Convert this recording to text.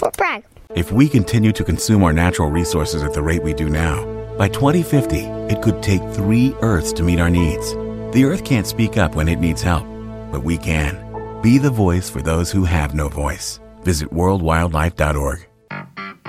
Brag. If we continue to consume our natural resources at the rate we do now, by 2050, it could take 3 Earths to meet our needs. The Earth can't speak up when it needs help, but we can. Be the voice for those who have no voice. Visit worldwildlife.org.